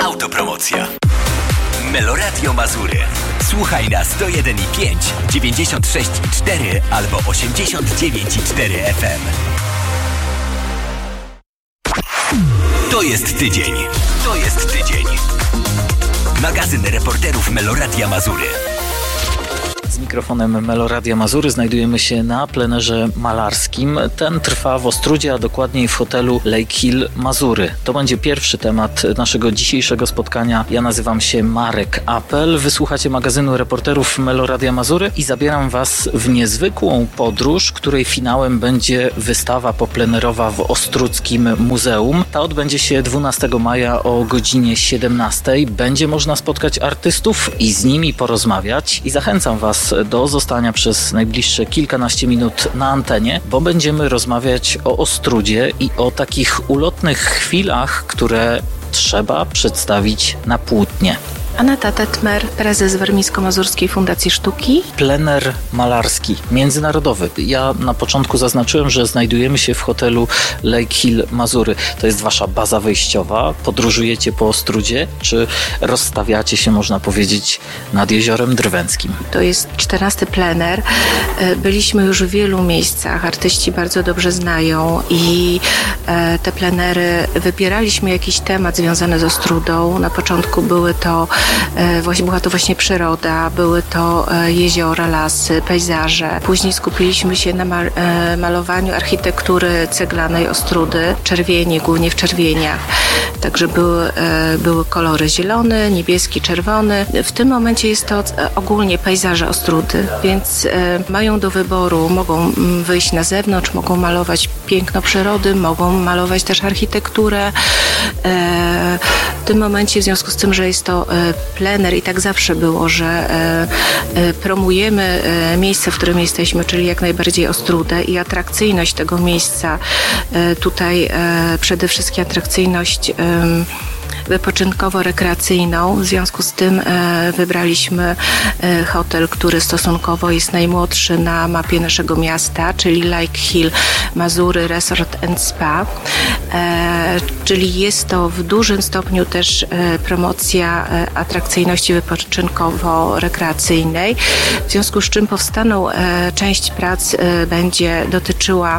Autopromocja. Meloradio Mazury. Słuchaj na 101,5, 96,4 albo 89,4 FM. To jest tydzień. To jest tydzień. Magazyn reporterów Meloradia Mazury. Z mikrofonem Meloradia Mazury znajdujemy się na plenerze malarskim. Ten trwa w Ostródzie, a dokładniej w hotelu Lake Hill Mazury. To będzie pierwszy temat naszego dzisiejszego spotkania. Ja nazywam się Marek Apel. Wysłuchacie magazynu reporterów Meloradia Mazury i zabieram Was w niezwykłą podróż, której finałem będzie wystawa poplenerowa w Ostródzkim Muzeum. Ta odbędzie się 12 maja o godzinie 17. Będzie można spotkać artystów i z nimi porozmawiać. I zachęcam Was do zostania przez najbliższe kilkanaście minut na antenie, bo będziemy rozmawiać o Ostródzie i o takich ulotnych chwilach, które trzeba przedstawić na płótnie. Aneta Tetmer, prezes Warmińsko-Mazurskiej Fundacji Sztuki. Plener malarski, międzynarodowy. Ja na początku zaznaczyłem, że znajdujemy się w hotelu Lake Hill Mazury. To jest wasza baza wejściowa. Podróżujecie po Ostródzie, czy rozstawiacie się, można powiedzieć, nad Jeziorem Drwęckim? To jest 14 plener. Byliśmy już w wielu miejscach. Artyści bardzo dobrze znają i te plenery wybieraliśmy jakiś temat związany z Ostródą. Na początku była to właśnie przyroda, były to jeziora, lasy, pejzaże. Później skupiliśmy się na malowaniu architektury ceglanej Ostródy, czerwienie, głównie w czerwieniach. Także były kolory zielony, niebieski, czerwony. W tym momencie jest to ogólnie pejzaże Ostródy, więc mają do wyboru, mogą wyjść na zewnątrz, mogą malować piękno przyrody, mogą malować też architekturę. W tym momencie, w związku z tym, że jest to plener i tak zawsze było, że promujemy miejsce, w którym jesteśmy, czyli jak najbardziej Ostródę i atrakcyjność tego miejsca. Tutaj przede wszystkim atrakcyjność wypoczynkowo-rekreacyjną. W związku z tym wybraliśmy hotel, który stosunkowo jest najmłodszy na mapie naszego miasta, czyli Lake Hill Mazury Resort and Spa. Czyli jest to w dużym stopniu też promocja atrakcyjności wypoczynkowo-rekreacyjnej. W związku z czym powstaną część prac będzie dotyczyła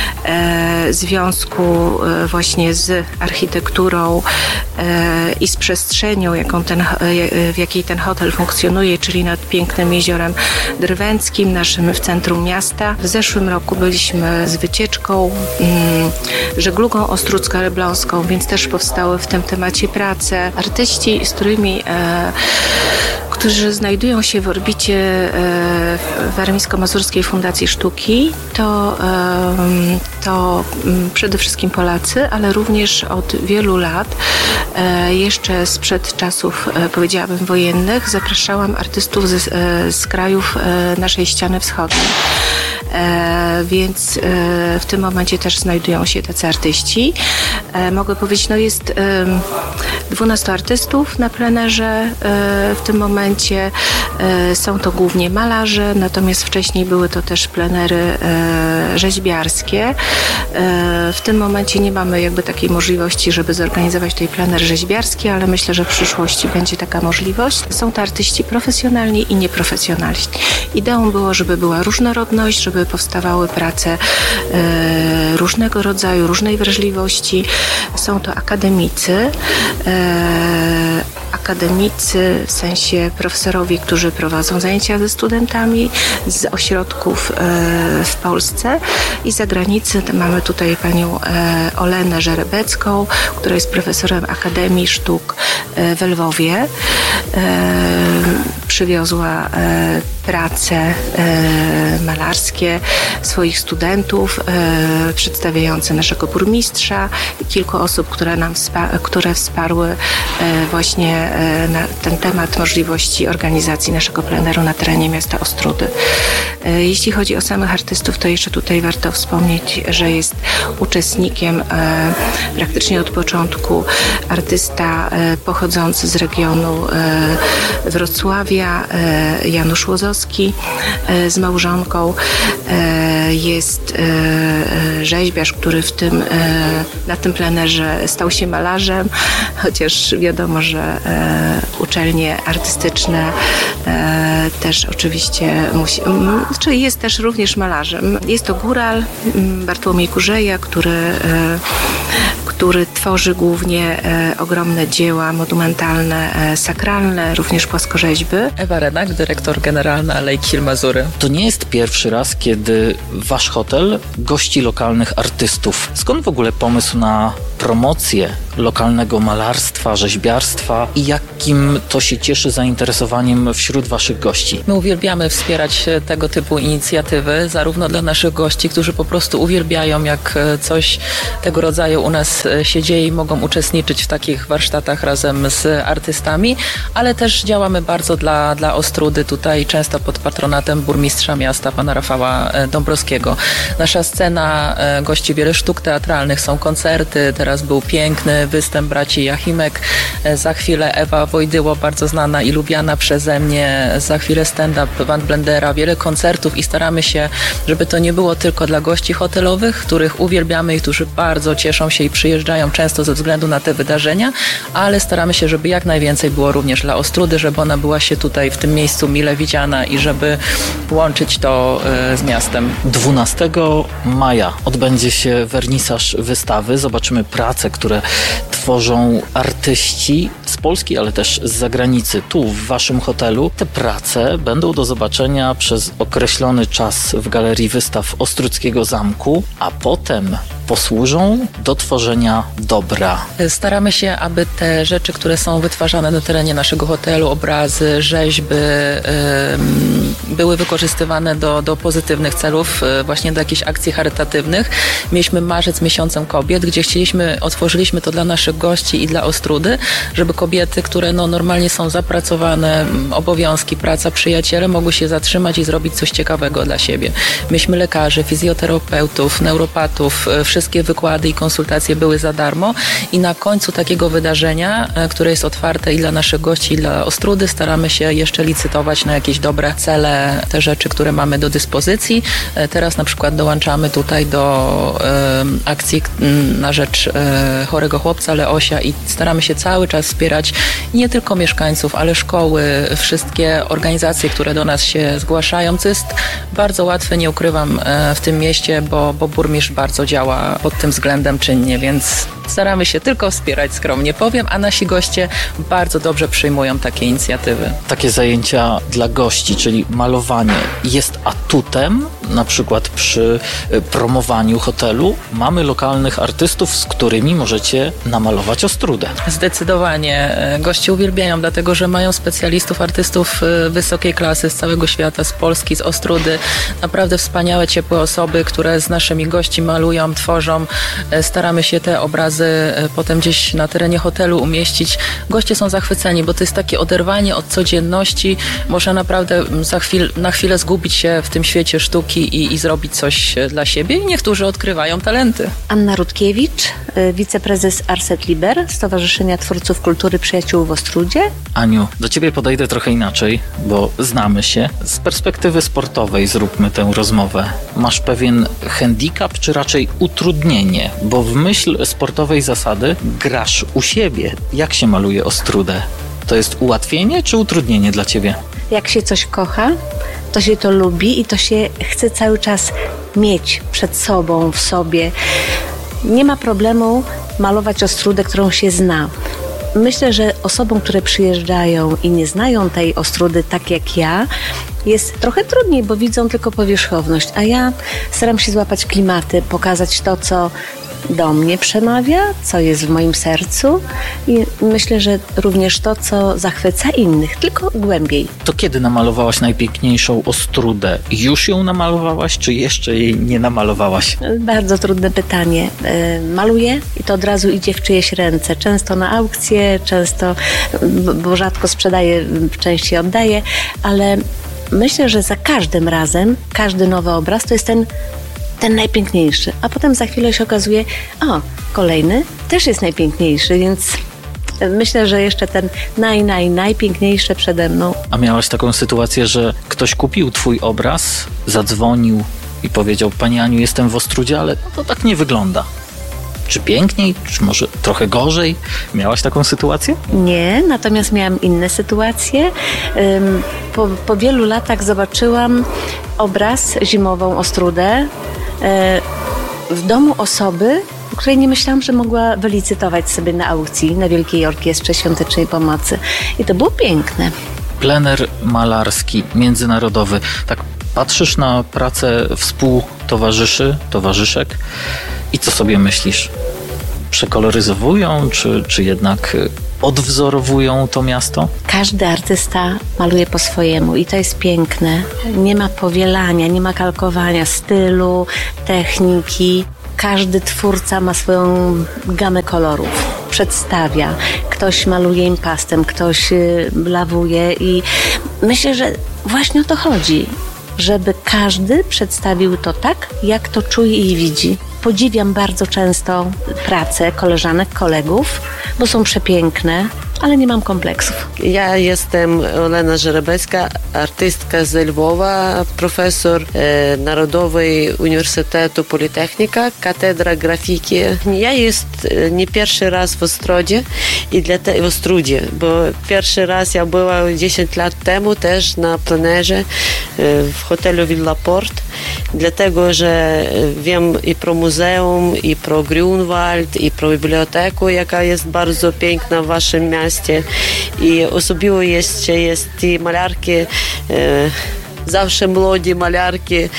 związku właśnie z architekturą i z przestrzenią, w jakiej ten hotel funkcjonuje, czyli nad pięknym jeziorem Drwęckim, naszym w centrum miasta. W zeszłym roku byliśmy z wycieczką, żeglugą ostródzko-elbląską, więc też powstały w tym temacie prace. Artyści, którzy znajdują się w orbicie Warmińsko-Mazurskiej Fundacji Sztuki, to przede wszystkim Polacy, ale również od wielu lat, jeszcze sprzed czasów, powiedziałabym, wojennych, zapraszałam artystów z krajów naszej ściany wschodniej. Więc w tym momencie też znajdują się tacy artyści. Mogę powiedzieć, jest 12 artystów na plenerze. W tym momencie są to głównie malarze, natomiast wcześniej były to też plenery rzeźbiarskie. W tym momencie nie mamy takiej możliwości, żeby zorganizować tutaj plener rzeźbiarski, ale myślę, że w przyszłości będzie taka możliwość. Są to artyści profesjonalni i nieprofesjonalni. Ideą było, żeby była różnorodność, żeby powstawały prace różnego rodzaju, różnej wrażliwości. Są to akademicy, w sensie profesorowie, którzy prowadzą zajęcia ze studentami z ośrodków w Polsce i za granicą. Mamy tutaj panią Olenę Żerebecką, która jest profesorem Akademii Sztuk w Lwowie. Przywiozła prace malarskie swoich studentów, przedstawiające naszego burmistrza i kilku osób, które wsparły właśnie na ten temat możliwości organizacji naszego pleneru na terenie miasta Ostródy. Jeśli chodzi o samych artystów, to jeszcze tutaj warto wspomnieć, że jest uczestnikiem praktycznie od początku artysta pochodzący z regionu Wrocławia, Janusz Łozowski z małżonką. Jest rzeźbiarz, który na tym plenerze stał się malarzem, chociaż wiadomo, że uczelnie artystyczne też oczywiście jest też również malarzem. Jest to góral Bartłomiej Kurzeja, który tworzy głównie ogromne dzieła monumentalne, sakralne, również płaskorzeźby. Ewa Renak, dyrektor generalna Lake Hill Mazury. To nie jest pierwszy raz, kiedy wasz hotel gości lokalnych artystów. Skąd w ogóle pomysł na promocję lokalnego malarstwa, rzeźbiarstwa i jakim to się cieszy zainteresowaniem wśród waszych gości? My uwielbiamy wspierać tego typu inicjatywy, zarówno dla naszych gości, którzy po prostu uwielbiają, jak coś tego rodzaju u nas się dzieje i mogą uczestniczyć w takich warsztatach razem z artystami, ale też działamy bardzo dla Ostródy, tutaj często pod patronatem burmistrza miasta, pana Rafała Dąbrowskiego. Nasza scena gości wiele sztuk teatralnych, są koncerty, teraz był piękny występ braci Jachimek, za chwilę Ewa Wojdyło, bardzo znana i lubiana przeze mnie, za chwilę stand-up Van Blendera, wiele koncertów i staramy się, żeby to nie było tylko dla gości hotelowych, których uwielbiamy i którzy bardzo cieszą się i przyjeżdżają często ze względu na te wydarzenia, ale staramy się, żeby jak najwięcej było również dla Ostródy, żeby ona była się tutaj w tym miejscu mile widziana i żeby łączyć to z miastem. 12 maja odbędzie się wernisaż wystawy. Zobaczymy prace, które tworzą artyści z Polski, ale też z zagranicy. Tu, w waszym hotelu, te prace będą do zobaczenia przez określony czas w Galerii Wystaw Ostródzkiego Zamku, a potem posłużą do tworzenia dobra. Staramy się, aby te rzeczy, które są wytwarzane na terenie naszego hotelu, obrazy, rzeźby, były wykorzystywane do pozytywnych celów, właśnie do jakichś akcji charytatywnych. Mieliśmy marzec miesiącem kobiet, gdzie otworzyliśmy to dla naszych gości i dla Ostródy, żeby kobiety, które normalnie są zapracowane, obowiązki, praca, przyjaciele, mogły się zatrzymać i zrobić coś ciekawego dla siebie. Mieliśmy lekarzy, fizjoterapeutów, neuropatów, wszystkie wykłady i konsultacje były za darmo i na końcu takiego wydarzenia, które jest otwarte i dla naszych gości, i dla Ostródy, staramy się jeszcze licytować na jakieś dobre cele, te rzeczy, które mamy do dyspozycji. Teraz na przykład dołączamy tutaj do akcji na rzecz chorego chłopca Leosia i staramy się cały czas wspierać nie tylko mieszkańców, ale szkoły, wszystkie organizacje, które do nas się zgłaszają, co jest bardzo łatwe, nie ukrywam, w tym mieście, bo burmistrz bardzo działa pod tym względem czynnie, więc staramy się tylko wspierać, skromnie powiem, a nasi goście bardzo dobrze przyjmują takie inicjatywy. Takie zajęcia dla gości, czyli malowanie, jest atutem, na przykład przy promowaniu hotelu. Mamy lokalnych artystów, z którymi możecie namalować Ostródę. Zdecydowanie. Goście uwielbiają, dlatego że mają specjalistów, artystów wysokiej klasy z całego świata, z Polski, z Ostródy. Naprawdę wspaniałe, ciepłe osoby, które z naszymi gości malują, tworzą. Staramy się te obrazy potem gdzieś na terenie hotelu umieścić. Goście są zachwyceni, bo to jest takie oderwanie od codzienności. Można naprawdę na chwilę zgubić się w tym świecie sztuki i zrobić coś dla siebie i niektórzy odkrywają talenty. Anna Rutkiewicz, wiceprezes Arset Liber, Stowarzyszenia Twórców Kultury Przyjaciół w Ostródzie. Aniu, do ciebie podejdę trochę inaczej, bo znamy się. Z perspektywy sportowej zróbmy tę rozmowę. Masz pewien handicap, czy raczej utrudnienie? Bo w myśl sportowej zasady grasz u siebie. Jak się maluje Ostródę? To jest ułatwienie czy utrudnienie dla ciebie? Jak się coś kocha, to się to lubi i to się chce cały czas mieć przed sobą, w sobie. Nie ma problemu malować Ostródę, którą się zna. Myślę, że osobom, które przyjeżdżają i nie znają tej Ostródy tak jak ja, jest trochę trudniej, bo widzą tylko powierzchowność, a ja staram się złapać klimaty, pokazać to, co do mnie przemawia, co jest w moim sercu i myślę, że również to, co zachwyca innych, tylko głębiej. To kiedy namalowałaś najpiękniejszą Ostródę? Już ją namalowałaś, czy jeszcze jej nie namalowałaś? Bardzo trudne pytanie. Maluję i to od razu idzie w czyjeś ręce. Często na aukcje, często, bo rzadko sprzedaję, częściej oddaję, ale myślę, że za każdym razem, każdy nowy obraz to jest ten najpiękniejszy. A potem za chwilę się okazuje, kolejny też jest najpiękniejszy, więc myślę, że jeszcze ten najpiękniejszy przede mną. A miałaś taką sytuację, że ktoś kupił twój obraz, zadzwonił i powiedział: Pani Aniu, jestem w Ostródzie, ale to tak nie wygląda. Czy piękniej, czy może trochę gorzej? Miałaś taką sytuację? Nie, natomiast miałam inne sytuacje. Po wielu latach zobaczyłam obraz Zimową Ostródę w domu osoby, której nie myślałam, że mogła wylicytować sobie na aukcji na Wielkiej Orkiestrze Świątecznej Pomocy. I to było piękne. Plener malarski, międzynarodowy. Tak patrzysz na pracę towarzyszek i co sobie myślisz? Przekoloryzowują, czy jednak odwzorowują to miasto? Każdy artysta maluje po swojemu i to jest piękne. Nie ma powielania, nie ma kalkowania stylu, techniki. Każdy twórca ma swoją gamę kolorów. Przedstawia. Ktoś maluje impastem, ktoś lawuje i myślę, że właśnie o to chodzi. Żeby każdy przedstawił to tak, jak to czuje i widzi. Podziwiam bardzo często pracę koleżanek, kolegów, bo są przepiękne, ale nie mam kompleksów. Ja jestem Olena Żerebecka, artystka z Lwowa, profesor Narodowej Uniwersytetu Politechnika, katedra grafiki. Ja jest nie pierwszy raz w Ostródzie w Ostródzie, bo pierwszy raz ja była 10 lat temu też na plenerze w hotelu Villa Port, dlatego, że wiem i pro muzeum, i pro Grunwald, i pro bibliotekę, jaka jest bardzo piękna w waszym mieście. I osobiło jest ті малярки, zawsze młode malarki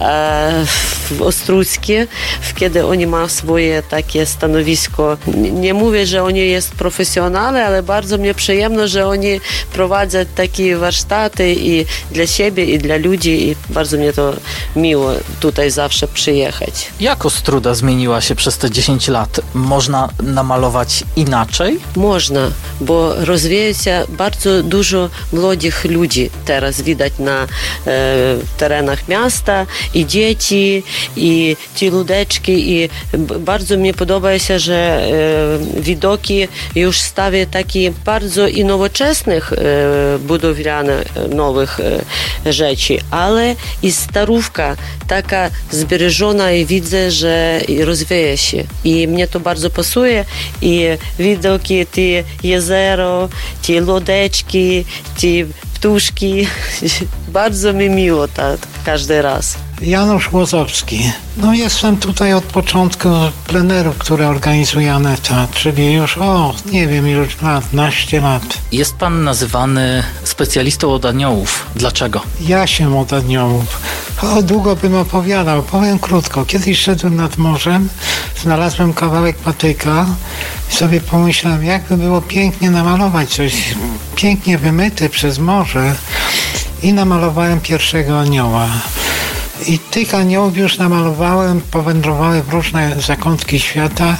ostruckie, kiedy oni mają swoje takie stanowisko. Nie mówię, że oni jest profesjonale, ale bardzo mnie przyjemno, że oni prowadzą takie warsztaty i dla siebie, i dla ludzi, i bardzo mnie to miło tutaj zawsze przyjechać. Jak Ostróda zmieniła się przez te 10 lat? Można namalować inaczej? Można, bo rozwija się bardzo dużo młodych ludzi teraz widać na terenach miasta, i dzieci, i ci ludeczki, i bardzo mi podoba się, że widoki już stawia takie bardzo i nowoczesnych budowlanych nowych rzeczy, ale i starówka taka zbereżona i widzę, że rozwija się. I mnie to bardzo pasuje i widoki, te jezero, te lodeczki, te ptuszki. Bardzo mi miło tak każdy raz. Janusz Łozowski. Jestem tutaj od początku plenerów, które organizuje Aneta, czyli już nie wiem iluś lat, 12 lat. Jest pan nazywany specjalistą od aniołów. Dlaczego? Jasiem od aniołów. Długo bym opowiadał. Powiem krótko. Kiedyś szedłem nad morzem, znalazłem kawałek patyka i sobie pomyślałem, jakby było pięknie namalować coś pięknie wymyte przez morze, i namalowałem pierwszego anioła. I tych aniołów już namalowałem, powędrowały w różne zakątki świata.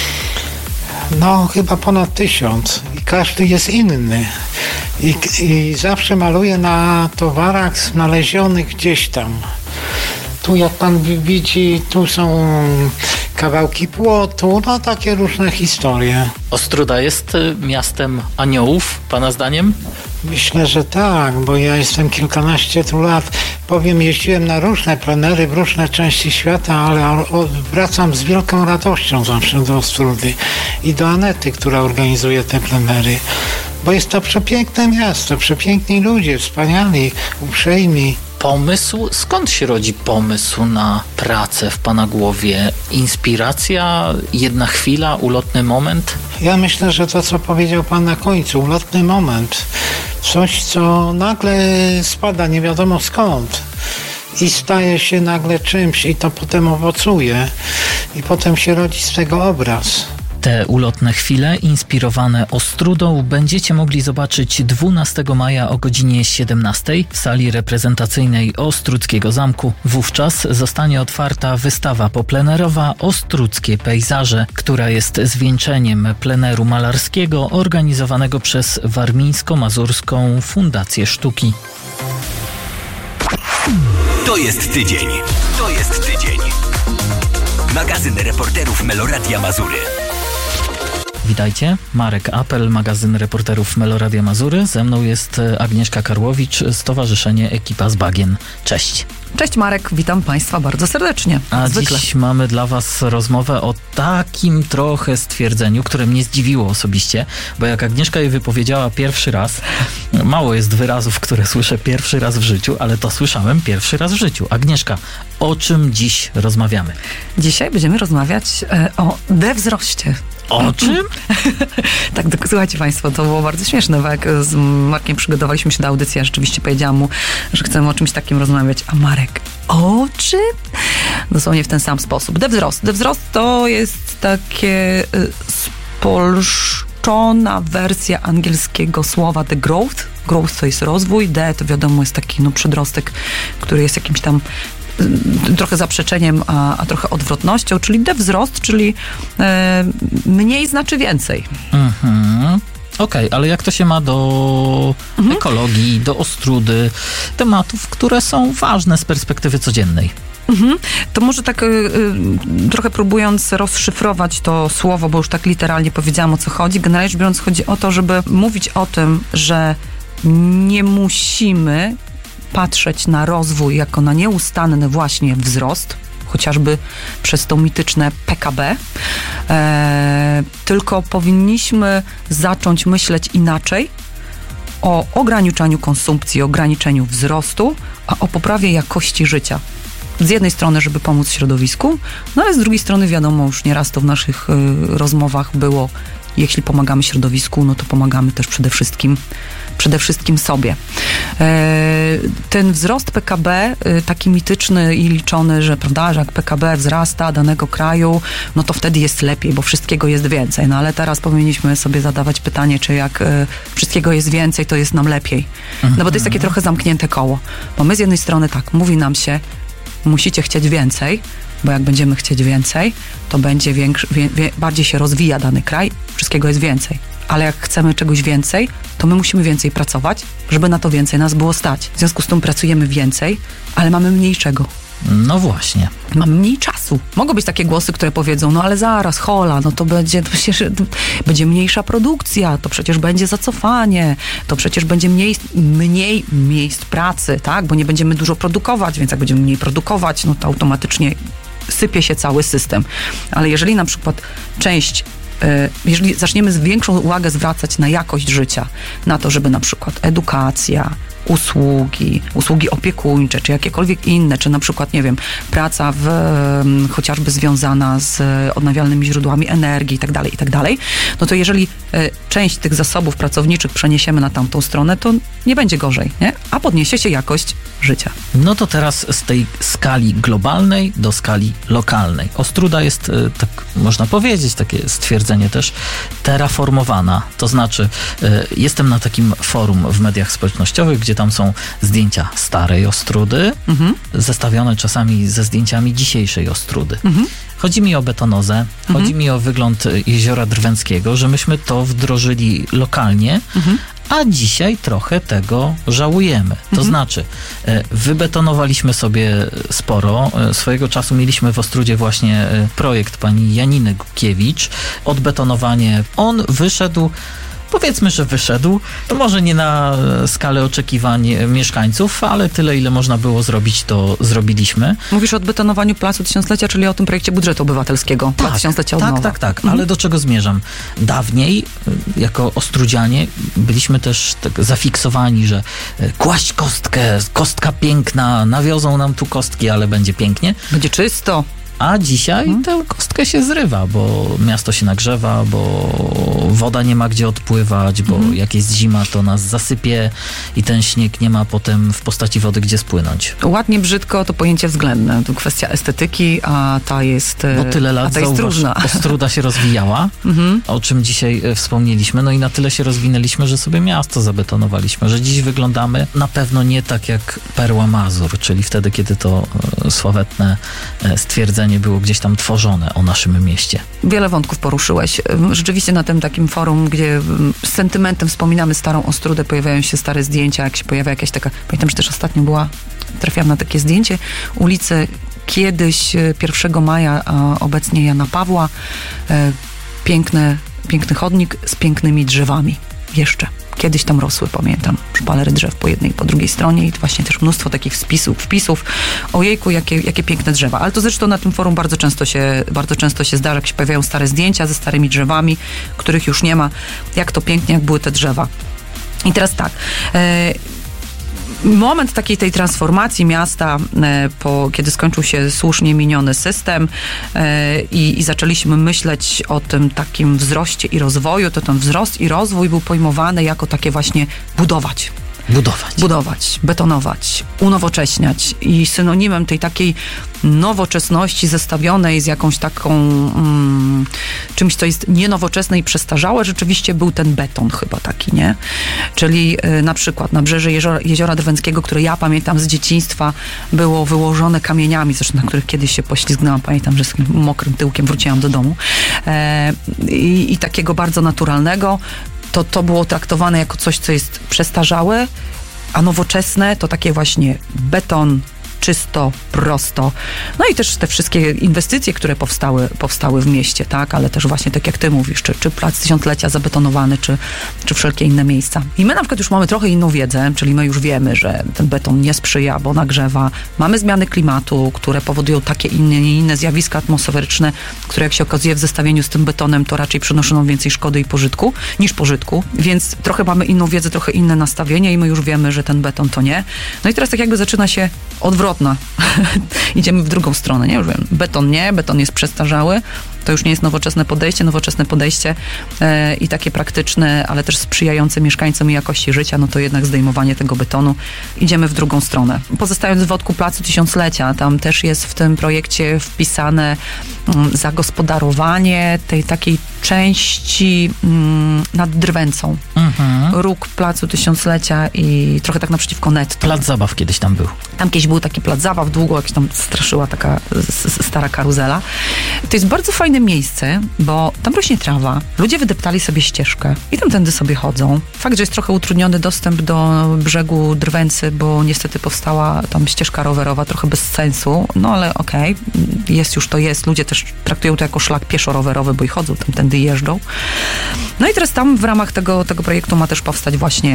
Chyba ponad 1000. I każdy jest inny. I zawsze maluję na towarach znalezionych gdzieś tam. Tu, jak pan widzi, tu są kawałki płotu, takie różne historie. Ostróda jest miastem aniołów, pana zdaniem? Myślę, że tak, bo ja jestem kilkanaście tu lat. Jeździłem na różne plenery w różne części świata, ale wracam z wielką radością zawsze do Ostródy i do Anety, która organizuje te plenery. Bo jest to przepiękne miasto, przepiękni ludzie, wspaniali, uprzejmi. Pomysł? Skąd się rodzi pomysł na pracę w pana głowie? Inspiracja? Jedna chwila? Ulotny moment? Ja myślę, że to, co powiedział pan na końcu, ulotny moment. Coś, co nagle spada nie wiadomo skąd i staje się nagle czymś i to potem owocuje i potem się rodzi z tego obraz. Te ulotne chwile inspirowane Ostródą będziecie mogli zobaczyć 12 maja o godzinie 17 w sali reprezentacyjnej Ostródzkiego Zamku. Wówczas zostanie otwarta wystawa poplenerowa Ostródzkie pejzaże, która jest zwieńczeniem pleneru malarskiego organizowanego przez Warmińsko-Mazurską Fundację Sztuki. To jest tydzień. To jest tydzień. Magazyn reporterów Meloradia Mazury. Witajcie, Marek Apel, magazyn reporterów Meloradia Mazury. Ze mną jest Agnieszka Karłowicz, Stowarzyszenie Ekipa z Bagien. Cześć. Cześć Marek, witam Państwa bardzo serdecznie. A zwykle. Dziś mamy dla Was rozmowę o takim trochę stwierdzeniu, które mnie zdziwiło osobiście, bo jak Agnieszka je wypowiedziała pierwszy raz, mało jest wyrazów, które słyszę pierwszy raz w życiu, ale to słyszałem pierwszy raz w życiu. Agnieszka, o czym dziś rozmawiamy? Dzisiaj będziemy rozmawiać o dewzroście. O czym? Tak, słuchajcie Państwo, to było bardzo śmieszne, bo jak z Markiem przygotowaliśmy się do audycji, ja rzeczywiście powiedziałam mu, że chcemy o czymś takim rozmawiać, a Marek, o czym? Dosłownie w ten sam sposób. Dewzrost. Dewzrost to jest takie spolszczona wersja angielskiego słowa the growth. Growth to jest rozwój, D to wiadomo jest taki przedrostek, który jest jakimś tam trochę zaprzeczeniem, a trochę odwrotnością, czyli dewzrost, czyli mniej znaczy więcej. Mhm. Okej, ale jak to się ma do ekologii, do Ostródy, tematów, które są ważne z perspektywy codziennej? To może tak trochę próbując rozszyfrować to słowo, bo już tak literalnie powiedziałam, o co chodzi. Generalnie rzecz biorąc chodzi o to, żeby mówić o tym, że nie musimy patrzeć na rozwój jako na nieustanny właśnie wzrost, chociażby przez to mityczne PKB, tylko powinniśmy zacząć myśleć inaczej o ograniczaniu konsumpcji, o ograniczeniu wzrostu, a o poprawie jakości życia. Z jednej strony, żeby pomóc środowisku, no ale z drugiej strony wiadomo, już nieraz to w naszych rozmowach było, jeśli pomagamy środowisku, no to pomagamy też przede wszystkim sobie. Ten wzrost PKB, taki mityczny i liczony, że prawda, że jak PKB wzrasta danego kraju, no to wtedy jest lepiej, bo wszystkiego jest więcej. No ale teraz powinniśmy sobie zadawać pytanie, czy jak wszystkiego jest więcej, to jest nam lepiej. No bo to jest takie trochę zamknięte koło. Bo my z jednej strony tak, mówi nam się, musicie chcieć więcej, bo jak będziemy chcieć więcej, to będzie bardziej się rozwija dany kraj, wszystkiego jest więcej. Ale jak chcemy czegoś więcej, to my musimy więcej pracować, żeby na to więcej nas było stać. W związku z tym pracujemy więcej, ale mamy mniej czego. No właśnie. Mamy mniej czasu. Mogą być takie głosy, które powiedzą, no ale zaraz, hola, no to będzie mniejsza produkcja, to przecież będzie zacofanie, to przecież będzie mniej miejsc pracy, tak? Bo nie będziemy dużo produkować, więc jak będziemy mniej produkować, no to automatycznie sypie się cały system. Ale jeżeli na przykład jeżeli zaczniemy większą uwagę zwracać na jakość życia, na to, żeby na przykład edukacja, usługi opiekuńcze, czy jakiekolwiek inne, czy na przykład, nie wiem, praca chociażby związana z odnawialnymi źródłami energii i tak dalej, no to jeżeli część tych zasobów pracowniczych przeniesiemy na tamtą stronę, to nie będzie gorzej, nie? A podniesie się jakość życia. No to teraz z tej skali globalnej do skali lokalnej. Ostróda jest, tak można powiedzieć, takie stwierdzenie też, terraformowana. To znaczy, jestem na takim forum w mediach społecznościowych, gdzie tam są zdjęcia starej Ostródy, zestawione czasami ze zdjęciami dzisiejszej Ostródy. Chodzi mi o betonozę, chodzi mi o wygląd Jeziora Drwęckiego, że myśmy to wdrożyli lokalnie, a dzisiaj trochę tego żałujemy. To znaczy, wybetonowaliśmy sobie sporo. Swojego czasu mieliśmy w Ostródzie właśnie projekt pani Janiny Gukiewicz. Odbetonowanie. On wyszedł, powiedzmy, że wyszedł. To może nie na skalę oczekiwań mieszkańców, ale tyle, ile można było zrobić, to zrobiliśmy. Mówisz o odbetonowaniu Placu Tysiąclecia, czyli o tym projekcie budżetu obywatelskiego. Tak, Tysiąclecia od nowa. Tak. Ale do czego zmierzam? Dawniej, jako ostródzianie, byliśmy też tak zafiksowani, że kłaść kostka piękna, nawiozą nam tu kostki, ale będzie pięknie. Będzie czysto. A dzisiaj tę kostkę się zrywa, bo miasto się nagrzewa, bo woda nie ma gdzie odpływać, bo jak jest zima, to nas zasypie i ten śnieg nie ma potem w postaci wody gdzie spłynąć. Ładnie, brzydko to pojęcie względne. To kwestia estetyki, a ta jest Bo tyle lat, różna. Ostróda się rozwijała, o czym dzisiaj wspomnieliśmy, no i na tyle się rozwinęliśmy, że sobie miasto zabetonowaliśmy, że dziś wyglądamy na pewno nie tak jak Perła Mazur, czyli wtedy, kiedy to sławetne stwierdzenie przekonanie było gdzieś tam tworzone o naszym mieście? Wiele wątków poruszyłeś. Rzeczywiście na tym takim forum, gdzie z sentymentem wspominamy Starą Ostródę, pojawiają się stare zdjęcia, jak się pojawia jakaś taka... Pamiętam, że też ostatnio trafiłam na takie zdjęcie ulicy kiedyś 1 maja, a obecnie Jana Pawła. Piękny chodnik z pięknymi drzewami. Jeszcze. Kiedyś tam rosły, pamiętam, szpalery drzew po jednej i po drugiej stronie i właśnie też mnóstwo takich wpisów. Ojejku, jakie piękne drzewa. Ale to zresztą na tym forum bardzo często się zdarza, jak się pojawiają stare zdjęcia ze starymi drzewami, których już nie ma. Jak to pięknie, jak były te drzewa. I teraz tak... Moment tej transformacji miasta, kiedy skończył się słusznie miniony system i zaczęliśmy myśleć o tym takim wzroście i rozwoju, to ten wzrost i rozwój był pojmowany jako takie właśnie budować, betonować, unowocześniać i synonimem tej takiej nowoczesności zestawionej z jakąś taką czymś, co jest nienowoczesne i przestarzałe, rzeczywiście był ten beton chyba taki, nie? Czyli na przykład nabrzeże Jeziora Drwęckiego, które ja pamiętam z dzieciństwa, było wyłożone kamieniami, zresztą na których kiedyś się poślizgnęłam, pamiętam, że z mokrym tyłkiem wróciłam do domu i takiego bardzo naturalnego. To było traktowane jako coś, co jest przestarzałe, a nowoczesne to takie właśnie beton, czysto, prosto. No i też te wszystkie inwestycje, które powstały w mieście, tak, ale też właśnie tak jak ty mówisz, czy Plac Tysiąclecia zabetonowany, czy wszelkie inne miejsca. I my na przykład już mamy trochę inną wiedzę, czyli my już wiemy, że ten beton nie sprzyja, bo nagrzewa. Mamy zmiany klimatu, które powodują takie inne zjawiska atmosferyczne, które jak się okazuje w zestawieniu z tym betonem, to raczej przynoszą nam więcej szkody i pożytku, niż pożytku. Więc trochę mamy inną wiedzę, trochę inne nastawienie i my już wiemy, że ten beton to nie. No i teraz tak jakby zaczyna się odwrotna. Idziemy w drugą stronę, nie? Już wiem, beton jest przestarzały, to już nie jest nowoczesne podejście i takie praktyczne, ale też sprzyjające mieszkańcom i jakości życia, no to jednak zdejmowanie tego betonu. Idziemy w drugą stronę. Pozostając w wątku Placu Tysiąclecia, tam też jest w tym projekcie wpisane zagospodarowanie tej takiej części nad Drwęcą. Róg Placu Tysiąclecia i trochę tak naprzeciwko netto. Plac zabaw kiedyś tam był. Tam kiedyś był taki plac zabaw, długo jak się tam straszyła taka stara karuzela. To jest bardzo fajne miejsce, bo tam rośnie trawa, ludzie wydeptali sobie ścieżkę i tamtędy sobie chodzą. Fakt, że jest trochę utrudniony dostęp do brzegu Drwęcy, bo niestety powstała tam ścieżka rowerowa, trochę bez sensu, no ale okej, jest, ludzie też traktują to jako szlak pieszo-rowerowy, bo i chodzą tamtędy i jeżdżą. No i teraz tam w ramach tego projektu ma też powstać właśnie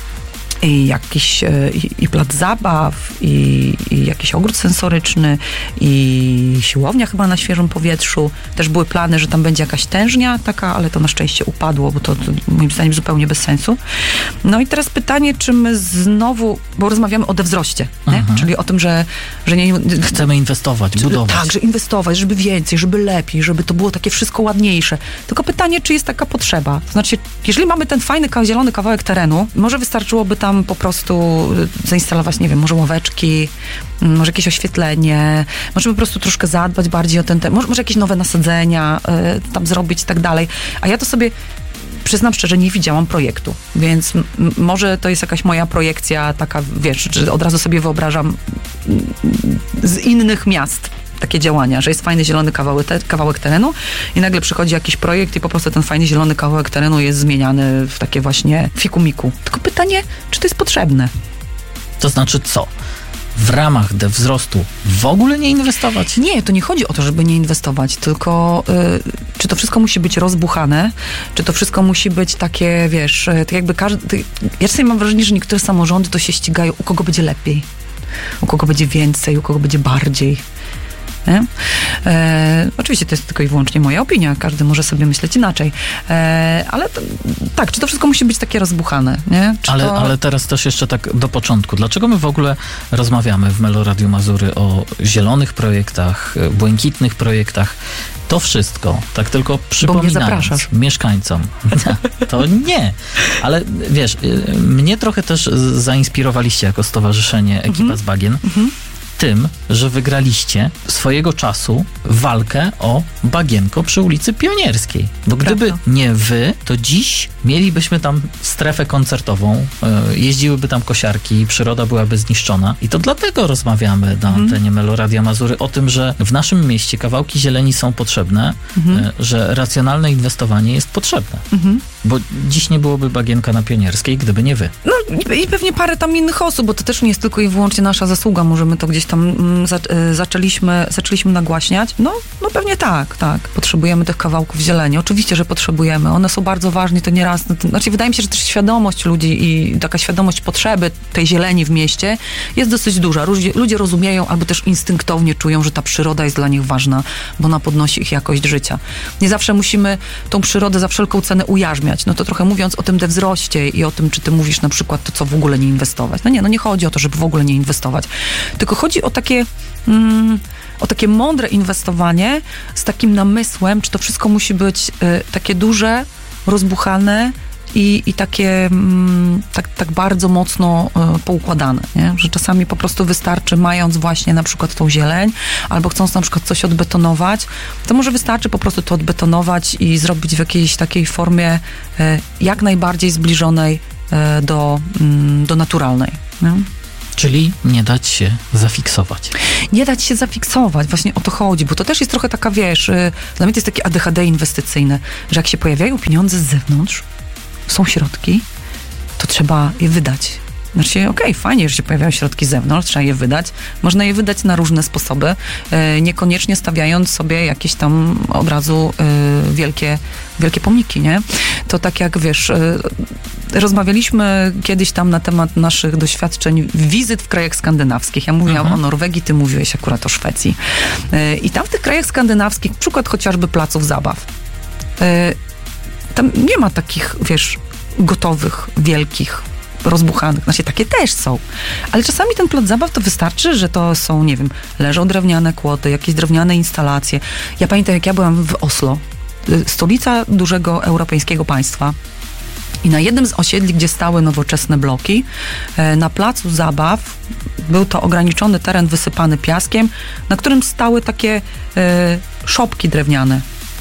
i plac zabaw, i jakiś ogród sensoryczny, i siłownia chyba na świeżym powietrzu. Też były plany, że tam będzie jakaś tężnia taka, ale to na szczęście upadło, bo to moim zdaniem zupełnie bez sensu. No i teraz pytanie, czy my znowu, bo rozmawiamy o dewzroście, nie? Czyli o tym, że nie... Chcemy inwestować, budować. Tak, że inwestować, żeby więcej, żeby lepiej, żeby to było takie wszystko ładniejsze. Tylko pytanie, czy jest taka potrzeba? To znaczy, jeżeli mamy ten fajny, zielony kawałek terenu, może wystarczyłoby tam po prostu zainstalować, nie wiem, może ławeczki, może jakieś oświetlenie, może po prostu troszkę zadbać bardziej o ten temat, może jakieś nowe nasadzenia tam zrobić i tak dalej. A ja to sobie przyznam szczerze, nie widziałam projektu, więc może to jest jakaś moja projekcja taka, wiesz, że od razu sobie wyobrażam z innych miast takie działania, że jest fajny zielony kawałek terenu i nagle przychodzi jakiś projekt i po prostu ten fajny zielony kawałek terenu jest zmieniany w takie właśnie fikumiku. Tylko pytanie, czy to jest potrzebne? To znaczy co? W ramach wzrostu w ogóle nie inwestować? Nie, to nie chodzi o to, żeby nie inwestować, tylko czy to wszystko musi być rozbuchane, czy to wszystko musi być takie, wiesz, tak jakby ja czasami mam wrażenie, że niektóre samorządy to się ścigają, u kogo będzie lepiej, u kogo będzie więcej, u kogo będzie bardziej. Oczywiście to jest tylko i wyłącznie moja opinia, każdy może sobie myśleć inaczej, ale tak, czy to wszystko musi być takie rozbuchane, nie? Ale teraz też jeszcze tak do początku. Dlaczego my w ogóle rozmawiamy w Melo Radio Mazury o zielonych projektach, błękitnych projektach? To wszystko, tak tylko przypominając mieszkańcom. To nie. Ale wiesz, mnie trochę też zainspirowaliście jako stowarzyszenie Ekipa z Bagien. tym, że wygraliście swojego czasu walkę o bagienko przy ulicy Pionierskiej. Bo gdyby nie wy, to dziś mielibyśmy tam strefę koncertową, jeździłyby tam kosiarki, przyroda byłaby zniszczona. I to dlatego rozmawiamy na antenie Meloradia Mazury o tym, że w naszym mieście kawałki zieleni są potrzebne, że racjonalne inwestowanie jest potrzebne. Bo dziś nie byłoby bagienka na Pionierskiej, gdyby nie wy. No i pewnie parę tam innych osób, bo to też nie jest tylko i wyłącznie nasza zasługa. Może my to gdzieś tam zaczęliśmy nagłaśniać. No pewnie tak. Potrzebujemy tych kawałków zieleni. Oczywiście, że potrzebujemy. One są bardzo ważne, to nieraz. Znaczy, wydaje mi się, że też świadomość ludzi i taka świadomość potrzeby tej zieleni w mieście jest dosyć duża. Ludzie rozumieją albo też instynktownie czują, że ta przyroda jest dla nich ważna, bo ona podnosi ich jakość życia. Nie zawsze musimy tą przyrodę za wszelką cenę ujarzmiać. No to trochę mówiąc o tym wzroście i o tym, czy ty mówisz na przykład to, co w ogóle nie inwestować. Nie chodzi o to, żeby w ogóle nie inwestować. Tylko chodzi o takie mądre inwestowanie z takim namysłem, czy to wszystko musi być takie duże, rozbuchane i takie tak bardzo mocno poukładane, nie? Że czasami po prostu wystarczy, mając właśnie na przykład tą zieleń, albo chcąc na przykład coś odbetonować, to może wystarczy po prostu to odbetonować i zrobić w jakiejś takiej formie jak najbardziej zbliżonej do naturalnej. Nie? Czyli nie dać się zafiksować. Nie dać się zafiksować, właśnie o to chodzi, bo to też jest trochę taka, wiesz, dla mnie to jest takie ADHD inwestycyjne, że jak się pojawiają pieniądze z zewnątrz, są środki, to trzeba je wydać. Znaczy, fajnie, że się pojawiają środki z zewnątrz, trzeba je wydać. Można je wydać na różne sposoby, niekoniecznie stawiając sobie jakieś tam od razu wielkie pomniki, nie? To tak jak, wiesz, rozmawialiśmy kiedyś tam na temat naszych doświadczeń, wizyt w krajach skandynawskich. Ja mówiłam o Norwegii, ty mówiłeś akurat o Szwecji. I tam w tych krajach skandynawskich, przykład chociażby placów zabaw, tam nie ma takich, wiesz, gotowych, wielkich, rozbuchanych. Znaczy, takie też są. Ale czasami ten plac zabaw to wystarczy, że to są, nie wiem, leżą drewniane kłody, jakieś drewniane instalacje. Ja pamiętam, jak ja byłam w Oslo, stolica dużego europejskiego państwa, i na jednym z osiedli, gdzie stały nowoczesne bloki, na placu zabaw był to ograniczony teren wysypany piaskiem, na którym stały takie szopki drewniane.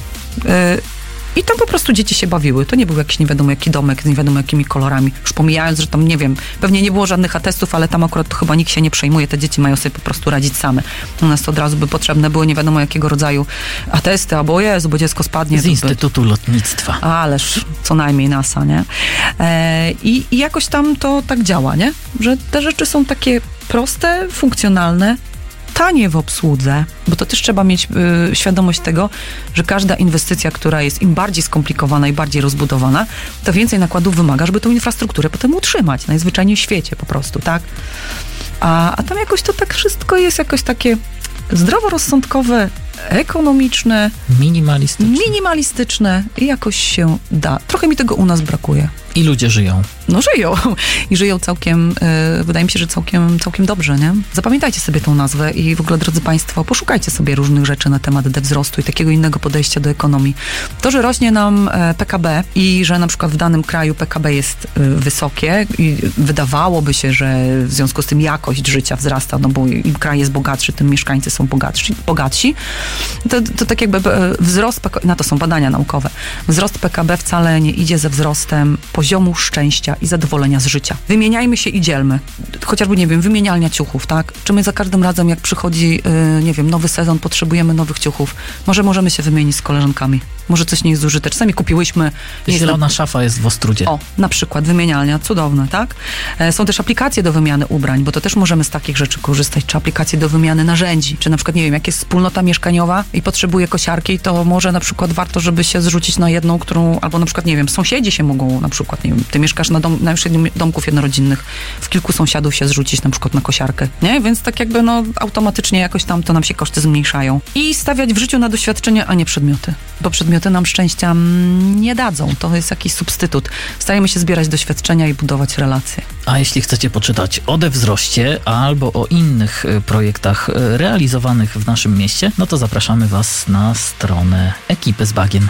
I tam po prostu dzieci się bawiły. To nie był jakiś nie wiadomo jaki domek, z nie wiadomo jakimi kolorami. Już pomijając, że tam, nie wiem, pewnie nie było żadnych atestów, ale tam akurat to chyba nikt się nie przejmuje. Te dzieci mają sobie po prostu radzić same. U nas to od razu by potrzebne były nie wiadomo jakiego rodzaju atesty, albo Jezu, bo dziecko spadnie. Z Instytutu Lotnictwa. Ależ co najmniej NASA, nie? I jakoś tam to tak działa, nie? Że te rzeczy są takie proste, funkcjonalne, tanie w obsłudze, bo to też trzeba mieć świadomość tego, że każda inwestycja, która jest im bardziej skomplikowana i bardziej rozbudowana, to więcej nakładów wymaga, żeby tą infrastrukturę potem utrzymać najzwyczajniej w świecie po prostu, tak? A tam jakoś to tak wszystko jest jakoś takie zdroworozsądkowe, ekonomiczne, minimalistyczne i jakoś się da. Trochę mi tego u nas brakuje. I ludzie żyją. No żyją. I żyją całkiem, wydaje mi się, że całkiem dobrze, nie? Zapamiętajcie sobie tą nazwę i w ogóle, drodzy Państwo, poszukajcie sobie różnych rzeczy na temat wzrostu i takiego innego podejścia do ekonomii. To, że rośnie nam PKB i że na przykład w danym kraju PKB jest wysokie i wydawałoby się, że w związku z tym jakość życia wzrasta, no bo im kraj jest bogatszy, tym mieszkańcy są bogatsi. To tak jakby wzrost PKB, na to są badania naukowe, wzrost PKB wcale nie idzie ze wzrostem poziomu szczęścia i zadowolenia z życia. Wymieniajmy się i dzielmy. Chociażby, nie wiem, wymienialnia ciuchów, tak? Czy my za każdym razem, jak przychodzi, nie wiem, nowy sezon, potrzebujemy nowych ciuchów, może możemy się wymienić z koleżankami. Może coś nie jest zużyte. Czasami kupiłyśmy... Zielona szafa jest w Ostrudzie. O, na przykład wymienialnia, cudowne, tak? Są też aplikacje do wymiany ubrań, bo to też możemy z takich rzeczy korzystać, czy aplikacje do wymiany narzędzi, czy na przykład, nie wiem, jak jest wspólnota mieszkaniowa i potrzebuje kosiarki, to może na przykład warto, żeby się zrzucić na jedną, którą, albo na przykład, nie wiem, sąsiedzi się mogą na przykład, nie wiem, ty mieszkasz na już 7 domków jednorodzinnych, w kilku sąsiadów się zrzucić na przykład na kosiarkę, nie? Więc tak jakby, no, automatycznie jakoś tam to nam się koszty zmniejszają. I stawiać w życiu na doświadczenia, a nie przedmioty, bo przedmioty nam szczęścia nie dadzą. To jest jakiś substytut. Stajemy się zbierać doświadczenia i budować relacje. A jeśli chcecie poczytać o wzroście albo o innych projektach realizowanych w naszym mieście, no to zapraszamy Was na stronę Ekipy z Bagien.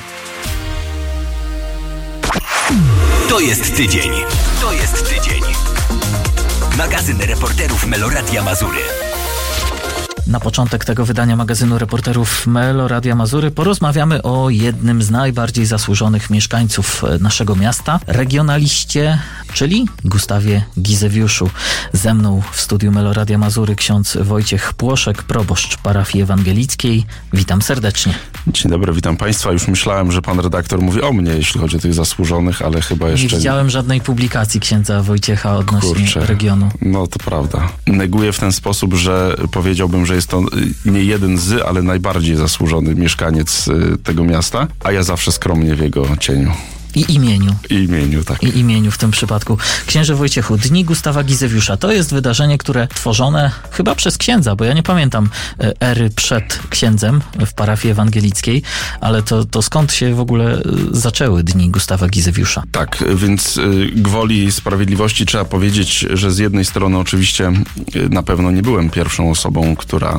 To jest tydzień. Magazyn reporterów Meloradia Mazury. Na początek tego wydania magazynu reporterów Meloradia Mazury porozmawiamy o jednym z najbardziej zasłużonych mieszkańców naszego miasta, regionaliście, czyli Gustawie Gizewiuszu. Ze mną w studiu Meloradia Mazury ksiądz Wojciech Płoszek, proboszcz parafii ewangelickiej. Witam serdecznie. Dzień dobry, witam Państwa. Już myślałem, że pan redaktor mówi o mnie, jeśli chodzi o tych zasłużonych, ale chyba jeszcze... Nie widziałem żadnej publikacji księdza Wojciecha odnośnie regionu. No to prawda. Neguję w ten sposób, że powiedziałbym, że jest to nie jeden z, ale najbardziej zasłużony mieszkaniec tego miasta, a ja zawsze skromnie w jego cieniu. I imieniu. I imieniu, tak. I imieniu w tym przypadku. Księże Wojciechu, Dni Gustawa Gizewiusza to jest wydarzenie, które tworzone chyba przez księdza, bo ja nie pamiętam ery przed księdzem w parafii ewangelickiej, ale to skąd się w ogóle zaczęły Dni Gustawa Gizewiusza? Tak, więc gwoli sprawiedliwości trzeba powiedzieć, że z jednej strony oczywiście na pewno nie byłem pierwszą osobą, która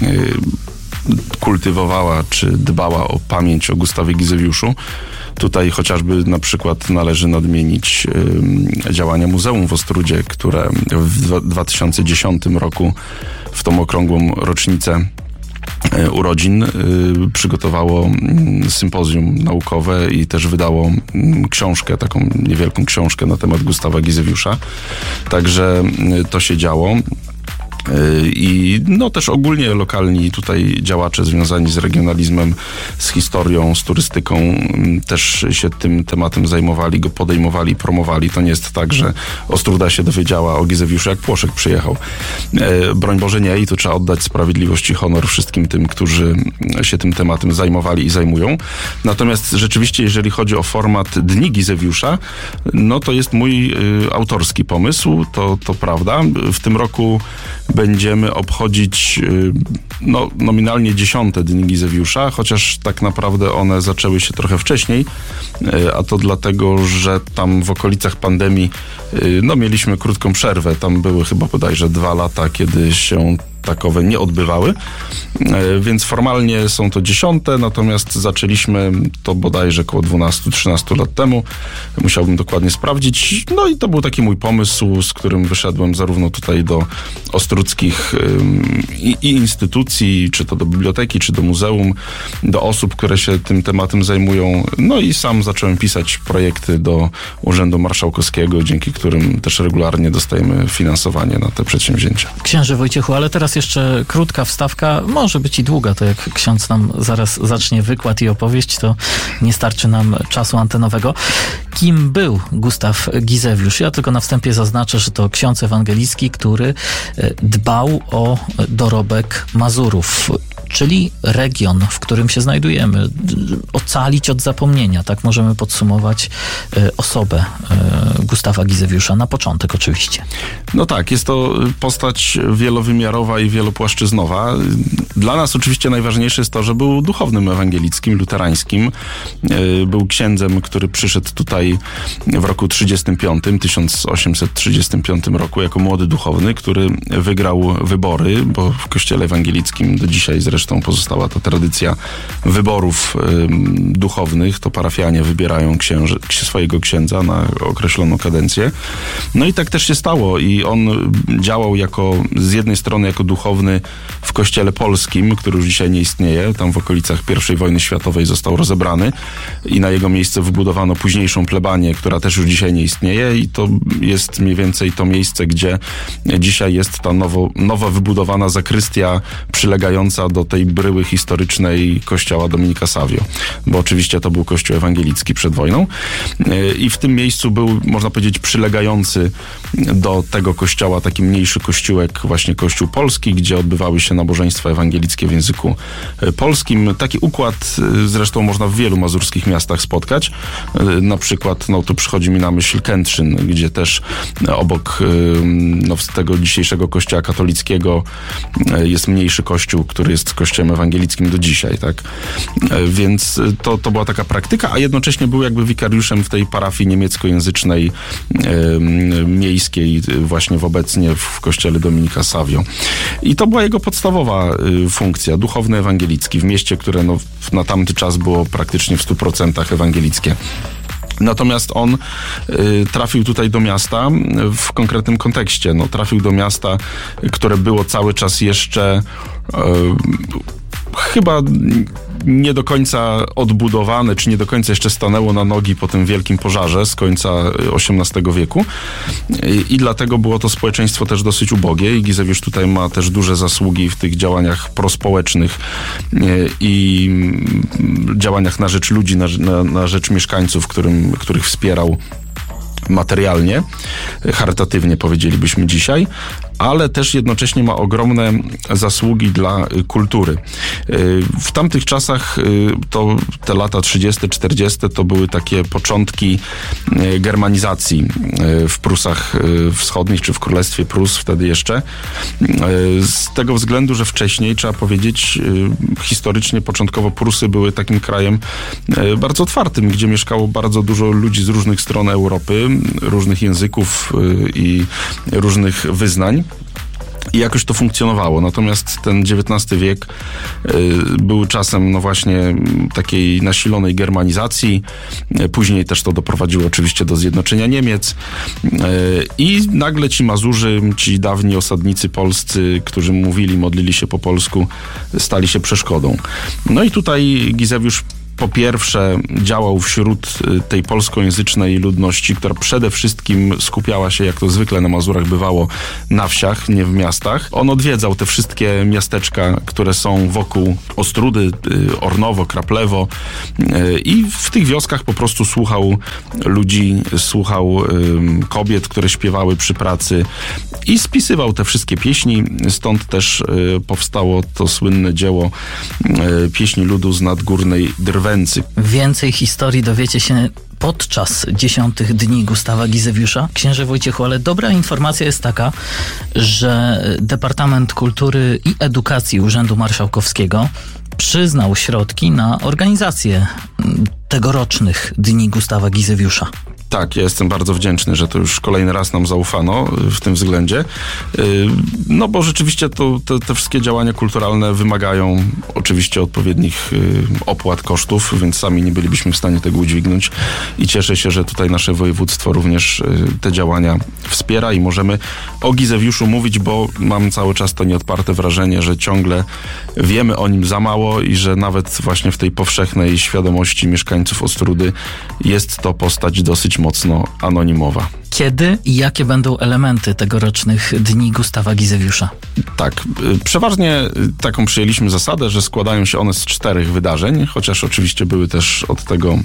kultywowała czy dbała o pamięć o Gustawie Gizewiuszu. Tutaj chociażby na przykład należy nadmienić działania Muzeum w Ostródzie, które w 2010 roku w tą okrągłą rocznicę urodzin przygotowało sympozjum naukowe i też wydało książkę, taką niewielką książkę na temat Gustawa Gizewiusza. Także to się działo. I no też ogólnie lokalni tutaj działacze związani z regionalizmem, z historią, z turystyką też się tym tematem zajmowali, go podejmowali, promowali. To nie jest tak, że Ostróda się dowiedziała o Gizewiuszu, jak Płoszek przyjechał. Broń Boże nie, i tu trzeba oddać sprawiedliwość i honor wszystkim tym, którzy się tym tematem zajmowali i zajmują. Natomiast rzeczywiście, jeżeli chodzi o format Dni Gizewiusza, no to jest mój autorski pomysł, to prawda. W tym roku będziemy obchodzić nominalnie 10. Dni Gizewiusza, chociaż tak naprawdę one zaczęły się trochę wcześniej, a to dlatego, że tam w okolicach pandemii mieliśmy krótką przerwę. Tam były chyba bodajże 2 lata, kiedy się takowe nie odbywały, więc formalnie są to 10, natomiast zaczęliśmy to bodajże około 12-13 lat temu. Musiałbym dokładnie sprawdzić. No i to był taki mój pomysł, z którym wyszedłem zarówno tutaj do ostródzkich i instytucji, czy to do biblioteki, czy do muzeum, do osób, które się tym tematem zajmują. No i sam zacząłem pisać projekty do Urzędu Marszałkowskiego, dzięki którym też regularnie dostajemy finansowanie na te przedsięwzięcia. Księże Wojciechu, ale teraz jeszcze krótka wstawka, może być i długa, to jak ksiądz nam zaraz zacznie wykład i opowieść, to nie starczy nam czasu antenowego. Kim był Gustaw Gizewiusz? Ja tylko na wstępie zaznaczę, że to ksiądz ewangelicki, który dbał o dorobek Mazurów, czyli region, w którym się znajdujemy. Ocalić od zapomnienia, tak możemy podsumować osobę Gustawa Gizewiusza. Na początek oczywiście. No tak, jest to postać wielowymiarowa i wielopłaszczyznowa. Dla nas oczywiście najważniejsze jest to, że był duchownym ewangelickim, luterańskim. Był księdzem, który przyszedł tutaj w roku 1835 roku jako młody duchowny, który wygrał wybory, bo w kościele ewangelickim do dzisiaj zresztą pozostała ta tradycja wyborów duchownych. To parafianie wybierają swojego księdza na określoną kadencję. No i tak też się stało i on działał z jednej strony jako duchowny w kościele polskim, który już dzisiaj nie istnieje. Tam w okolicach I wojny światowej został rozebrany i na jego miejsce wybudowano późniejszą plebanię, która też już dzisiaj nie istnieje i to jest mniej więcej to miejsce, gdzie dzisiaj jest ta nowo wybudowana zakrystia przylegająca do tej bryły historycznej kościoła Dominika Savio, bo oczywiście to był kościół ewangelicki przed wojną i w tym miejscu był, można powiedzieć, przylegający do tego kościoła taki mniejszy kościółek, właśnie kościół polski, gdzie odbywały się nabożeństwa ewangelickie w języku polskim. Taki układ zresztą można w wielu mazurskich miastach spotkać. Na przykład, tu przychodzi mi na myśl Kętrzyn, gdzie też obok z tego dzisiejszego kościoła katolickiego jest mniejszy kościół, który jest kościołem ewangelickim do dzisiaj, tak? Więc to była taka praktyka, a jednocześnie był jakby wikariuszem w tej parafii niemieckojęzycznej miejskiej właśnie obecnie w kościele Dominika Savio. I to była jego podstawowa funkcja, duchowny ewangelicki w mieście, które na tamty czas było praktycznie w 100% ewangelickie. Natomiast on trafił tutaj do miasta w konkretnym kontekście. Trafił do miasta, które było cały czas jeszcze chyba nie do końca odbudowane, czy nie do końca jeszcze stanęło na nogi po tym wielkim pożarze z końca XVIII wieku. I dlatego było to społeczeństwo też dosyć ubogie i Gizewiusz tutaj ma też duże zasługi w tych działaniach prospołecznych i działaniach na rzecz ludzi, na rzecz mieszkańców, których wspierał materialnie, charytatywnie powiedzielibyśmy dzisiaj, ale też jednocześnie ma ogromne zasługi dla kultury. W tamtych czasach to te lata 30, 40 to były takie początki germanizacji w Prusach Wschodnich, czy w Królestwie Prus wtedy jeszcze. Z tego względu, że wcześniej, trzeba powiedzieć, historycznie, początkowo Prusy były takim krajem bardzo otwartym, gdzie mieszkało bardzo dużo ludzi z różnych stron Europy, różnych języków i różnych wyznań. I jakoś to funkcjonowało. Natomiast ten XIX wiek był czasem, no właśnie, takiej nasilonej germanizacji. Później też to doprowadziło oczywiście do zjednoczenia Niemiec. I nagle ci Mazurzy, ci dawni osadnicy polscy, którzy mówili, modlili się po polsku, stali się przeszkodą. No i tutaj Gizewiusz po pierwsze działał wśród tej polskojęzycznej ludności, która przede wszystkim skupiała się, jak to zwykle na Mazurach bywało, na wsiach, nie w miastach. On odwiedzał te wszystkie miasteczka, które są wokół Ostródy, Ornowo, Kraplewo i w tych wioskach po prostu słuchał ludzi, słuchał kobiet, które śpiewały przy pracy i spisywał te wszystkie pieśni. Stąd też powstało to słynne dzieło Pieśni ludu z nadgórnej Drwęcy. Więcej historii dowiecie się podczas 10 dni Gustawa Gizewiusza. Księże Wojciechu, ale dobra informacja jest taka, że Departament Kultury i Edukacji Urzędu Marszałkowskiego przyznał środki na organizację tegorocznych Dni Gustawa Gizewiusza. Tak, ja jestem bardzo wdzięczny, że to już kolejny raz nam zaufano w tym względzie. No bo rzeczywiście te wszystkie działania kulturalne wymagają oczywiście odpowiednich opłat, kosztów, więc sami nie bylibyśmy w stanie tego udźwignąć i cieszę się, że tutaj nasze województwo również te działania wspiera i możemy o Gizewiuszu mówić, bo mam cały czas to nieodparte wrażenie, że ciągle wiemy o nim za mało i że nawet właśnie w tej powszechnej świadomości mieszkańców Ostródy jest to postać dosyć mocno anonimowa. Kiedy i jakie będą elementy tegorocznych Dni Gustawa Gizewiusza? Tak, przeważnie taką przyjęliśmy zasadę, że składają się one z 4 wydarzeń, chociaż oczywiście były też od tego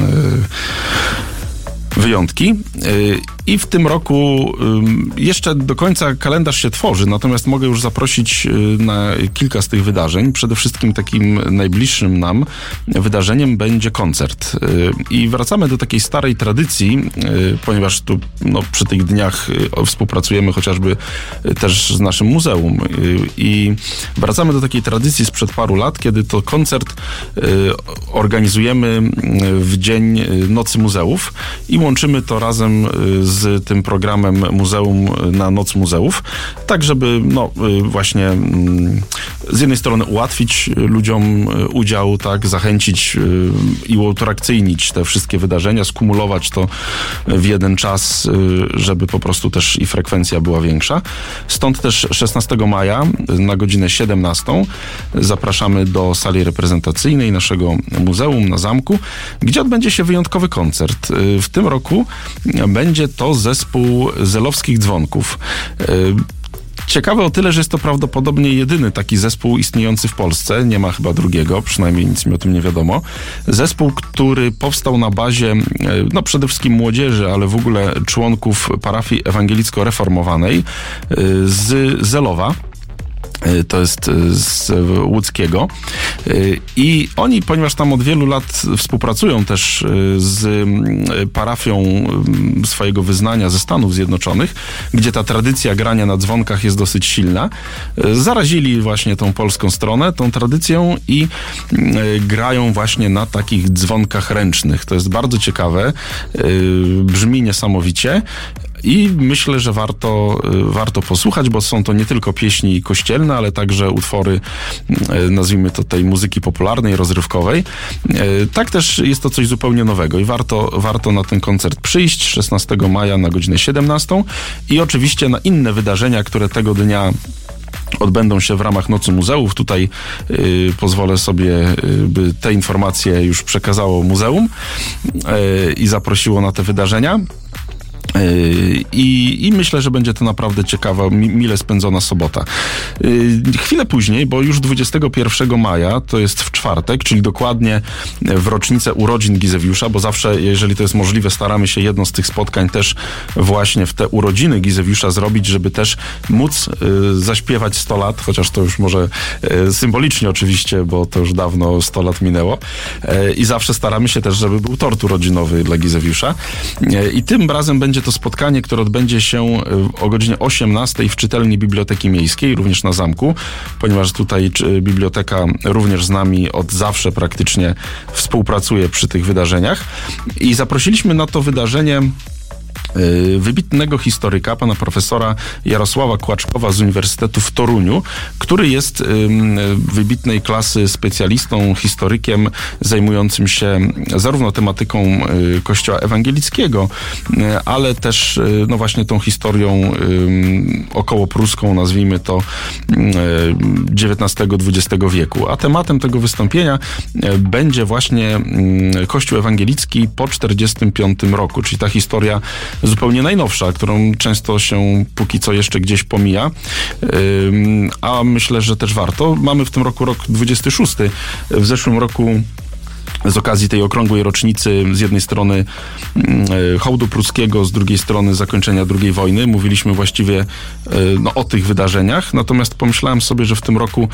wyjątki. I w tym roku jeszcze do końca kalendarz się tworzy, natomiast mogę już zaprosić na kilka z tych wydarzeń. Przede wszystkim takim najbliższym nam wydarzeniem będzie koncert. I wracamy do takiej starej tradycji, ponieważ tu przy tych dniach współpracujemy chociażby też z naszym muzeum. I wracamy do takiej tradycji sprzed paru lat, kiedy to koncert organizujemy w dzień Nocy Muzeów i łączymy to razem z tym programem Muzeum na Noc Muzeów, tak żeby właśnie z jednej strony ułatwić ludziom udział, tak, zachęcić i uatrakcyjnić te wszystkie wydarzenia, skumulować to w jeden czas, żeby po prostu też i frekwencja była większa. Stąd też 16 maja na godzinę 17 zapraszamy do sali reprezentacyjnej naszego muzeum na zamku, gdzie odbędzie się wyjątkowy koncert. W tym roku będzie to zespół Zelowskich Dzwonków. Ciekawe o tyle, że jest to prawdopodobnie jedyny taki zespół istniejący w Polsce. Nie ma chyba drugiego, przynajmniej nic mi o tym nie wiadomo. Zespół, który powstał na bazie przede wszystkim młodzieży, ale w ogóle członków parafii ewangelicko-reformowanej z Zelowa. To jest z łódzkiego. I oni, ponieważ tam od wielu lat współpracują też z parafią swojego wyznania ze Stanów Zjednoczonych, gdzie ta tradycja grania na dzwonkach jest dosyć silna, zarazili właśnie tą polską stronę, tą tradycją i grają właśnie na takich dzwonkach ręcznych. To jest bardzo ciekawe, brzmi niesamowicie. I myślę, że warto posłuchać, bo są to nie tylko pieśni kościelne, ale także utwory, nazwijmy to tej muzyki popularnej, rozrywkowej. Tak też jest to coś zupełnie nowego i warto na ten koncert przyjść 16 maja na godzinę 17 i oczywiście na inne wydarzenia, które tego dnia odbędą się w ramach Nocy Muzeów. Tutaj pozwolę sobie, by te informacje już przekazało muzeum i zaprosiło na te wydarzenia. I myślę, że będzie to naprawdę ciekawa, mile spędzona sobota. Chwilę później, bo już 21 maja, to jest w czwartek, czyli dokładnie w rocznicę urodzin Gizewiusza, bo zawsze, jeżeli to jest możliwe, staramy się jedno z tych spotkań też właśnie w te urodziny Gizewiusza zrobić, żeby też móc zaśpiewać 100 lat, chociaż to już może symbolicznie oczywiście, bo to już dawno 100 lat minęło. I zawsze staramy się też, żeby był tort urodzinowy dla Gizewiusza. I tym razem będzie to spotkanie, które odbędzie się o godzinie 18 w czytelni Biblioteki Miejskiej, również na zamku, ponieważ tutaj biblioteka również z nami od zawsze praktycznie współpracuje przy tych wydarzeniach. I zaprosiliśmy na to wydarzenie wybitnego historyka, pana profesora Jarosława Kłaczkowa z Uniwersytetu w Toruniu, który jest wybitnej klasy specjalistą, historykiem zajmującym się zarówno tematyką Kościoła ewangelickiego, ale też no właśnie tą historią okołopruską, nazwijmy to XIX-XX wieku. A tematem tego wystąpienia będzie właśnie Kościół ewangelicki po 1945 roku, czyli ta historia zupełnie najnowsza, którą często się póki co jeszcze gdzieś pomija, a myślę, że też warto. Mamy w tym roku rok 26. W zeszłym roku z okazji tej okrągłej rocznicy z jednej strony hołdu pruskiego, z drugiej strony zakończenia II wojny. Mówiliśmy właściwie o tych wydarzeniach, natomiast pomyślałem sobie, że w tym roku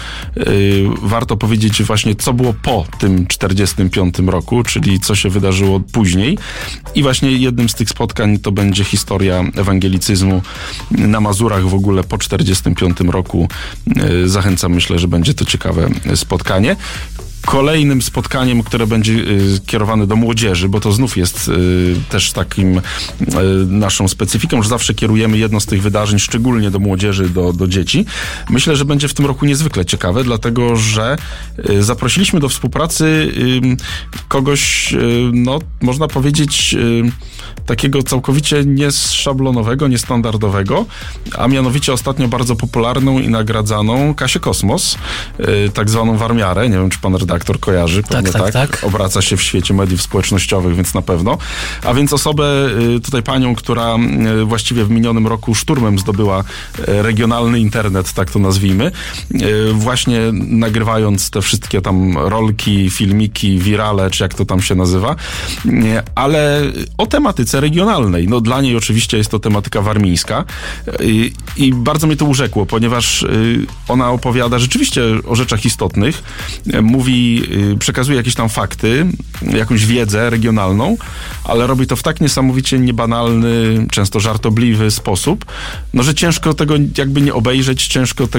warto powiedzieć właśnie, co było po tym 1945 roku, czyli co się wydarzyło później. I właśnie jednym z tych spotkań to będzie historia ewangelicyzmu na Mazurach w ogóle po 1945 roku. Zachęcam, myślę, że będzie to ciekawe spotkanie. Kolejnym spotkaniem, które będzie kierowane do młodzieży, bo to znów jest też takim naszą specyfiką, że zawsze kierujemy jedno z tych wydarzeń szczególnie do młodzieży, do dzieci. Myślę, że będzie w tym roku niezwykle ciekawe, dlatego że zaprosiliśmy do współpracy kogoś, no można powiedzieć, takiego całkowicie nieszablonowego, niestandardowego, a mianowicie ostatnio bardzo popularną i nagradzaną Kasię Kosmos, tak zwaną warmiarę. Nie wiem, czy pan redaktor kojarzy. Pewnie tak. Obraca się w świecie mediów społecznościowych, więc na pewno. A więc osobę, tutaj panią, która właściwie w minionym roku szturmem zdobyła regionalny internet, tak to nazwijmy, właśnie nagrywając te wszystkie tam rolki, filmiki, wirale, czy jak to tam się nazywa, ale o tematyce regionalnej. No dla niej oczywiście jest to tematyka warmińska i bardzo mnie to urzekło, ponieważ ona opowiada rzeczywiście o rzeczach istotnych, przekazuje jakieś tam fakty, jakąś wiedzę regionalną, ale robi to w tak niesamowicie niebanalny, często żartobliwy sposób, no że ciężko tego jakby nie obejrzeć, ciężko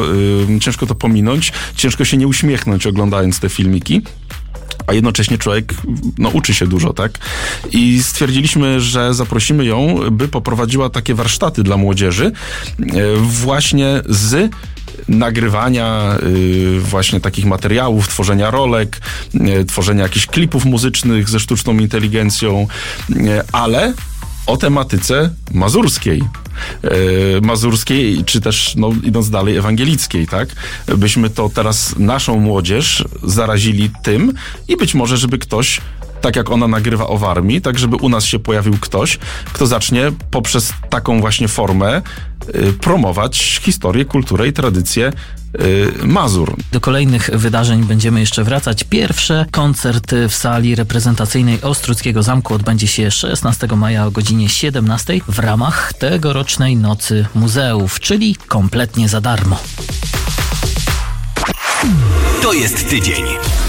to pominąć, ciężko się nie uśmiechnąć oglądając te filmiki. A jednocześnie człowiek uczy się dużo, tak? I stwierdziliśmy, że zaprosimy ją, by poprowadziła takie warsztaty dla młodzieży właśnie z nagrywania właśnie takich materiałów, tworzenia rolek, tworzenia jakichś klipów muzycznych ze sztuczną inteligencją, ale o tematyce mazurskiej, czy też, idąc dalej, ewangelickiej, tak? Byśmy to teraz naszą młodzież zarazili tym i być może, żeby ktoś, tak jak ona nagrywa o Warmii, tak żeby u nas się pojawił ktoś, kto zacznie poprzez taką właśnie formę promować historię, kulturę i tradycję Mazur. Do kolejnych wydarzeń będziemy jeszcze wracać. Pierwszy koncert w sali reprezentacyjnej Ostródzkiego Zamku odbędzie się 16 maja o godzinie 17 w ramach tegorocznej Nocy Muzeów, czyli kompletnie za darmo. To jest tydzień.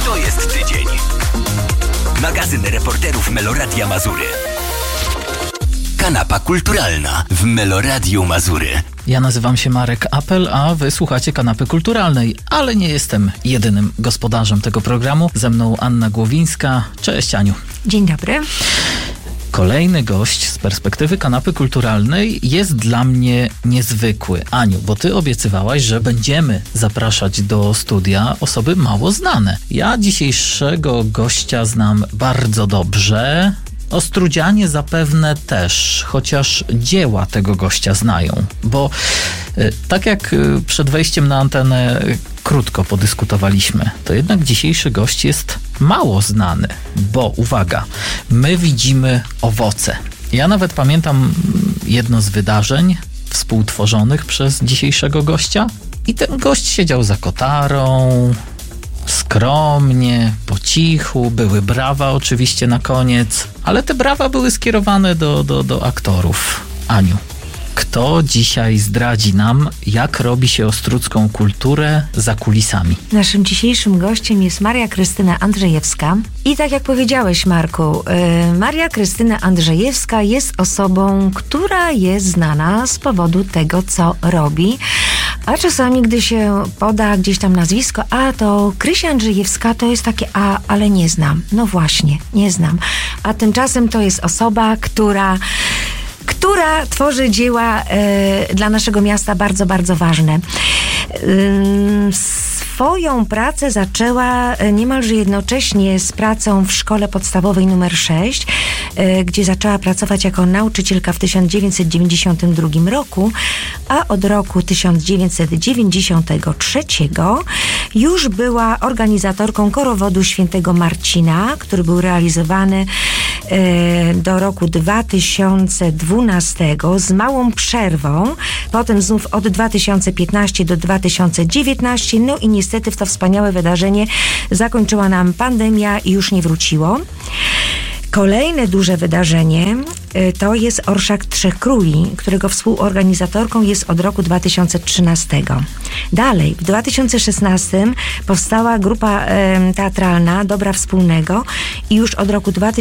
Magazyn reporterów Meloradia Mazury. Kanapa kulturalna w Meloradiu Mazury. Ja nazywam się Marek Apel, a wy słuchacie Kanapy Kulturalnej, ale nie jestem jedynym gospodarzem tego programu. Ze mną Anna Głowińska. Cześć, Aniu. Dzień dobry. Kolejny gość z perspektywy Kanapy Kulturalnej jest dla mnie niezwykły. Aniu, bo ty obiecywałaś, że będziemy zapraszać do studia osoby mało znane. Ja dzisiejszego gościa znam bardzo dobrze Ostrudzianie zapewne też, chociaż dzieła tego gościa znają, bo tak jak przed wejściem na antenę krótko podyskutowaliśmy, to jednak dzisiejszy gość jest mało znany, bo uwaga, my widzimy owoce. Ja nawet pamiętam jedno z wydarzeń współtworzonych przez dzisiejszego gościa i ten gość siedział za kotarą, skromnie, po cichu, były brawa oczywiście na koniec, ale te brawa były skierowane do aktorów. Aniu, kto dzisiaj zdradzi nam, jak robi się ostródzką kulturę za kulisami? Naszym dzisiejszym gościem jest Maria Krystyna Andrzejewska. I tak jak powiedziałeś, Marku, Maria Krystyna Andrzejewska jest osobą, która jest znana z powodu tego, co robi. A czasami, gdy się poda gdzieś tam nazwisko, to Krysia Andrzejewska, to jest takie, ale nie znam. No właśnie, nie znam. A tymczasem to jest osoba, która tworzy dzieła dla naszego miasta bardzo, bardzo ważne. Swoją pracę zaczęła niemalże jednocześnie z pracą w szkole podstawowej nr 6, gdzie zaczęła pracować jako nauczycielka w 1992 roku, a od roku 1993 już była organizatorką chorowodu Świętego Marcina, który był realizowany do roku 2012 z małą przerwą, potem znów od 2015 do 2019, no i niestety w to wspaniałe wydarzenie zakończyła nam pandemia i już nie wróciło. Kolejne duże wydarzenie to jest Orszak Trzech Króli, którego współorganizatorką jest od roku 2013. Dalej, w 2016 powstała grupa teatralna Dobra Wspólnego i już od roku